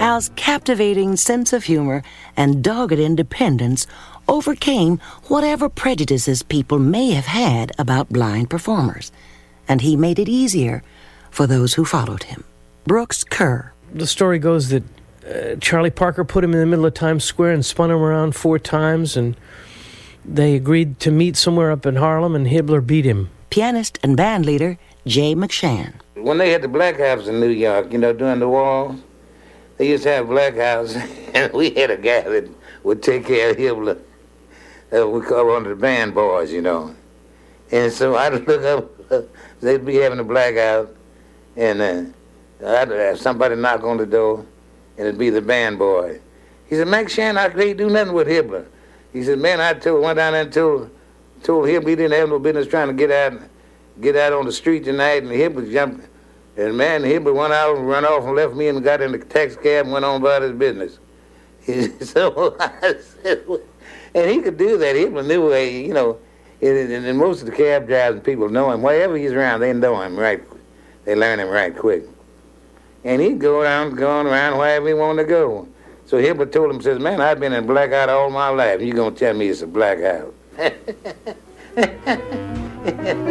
Al's captivating sense of humor and dogged independence overcame whatever prejudices people may have had about blind performers, and he made it easier for those who followed him. Brooks Kerr. The story goes that Charlie Parker put him in the middle of Times Square and spun him around 4 times, and they agreed to meet somewhere up in Harlem, and Hibbler beat him. Pianist and band leader Jay McShann. When they had the Black House in New York, during the war, they used to have Black House, and we had a guy that would take care of Hibbler. We call one of the band boys, And so I'd look up, they'd be having a Black House, and I'd have somebody knock on the door, and it'd be the band boy. He said, McShann, I can't do nothing with Hibbler. He said, man, went down there and told Hibbler he didn't have no business trying to get out on the street tonight, and Hibbler jumped. And man, Hibbler went out and run off and left me and got in the taxi cab and went on about his business. So I said, and he could do that. Hibbler knew, and most of the cab drivers and people know him. Wherever he's around, they know him right. They learn him right quick. And he'd going around wherever he wanted to go. So Hibbler told him, says, man, I've been in blackout all my life, and you're going to tell me it's a blackout.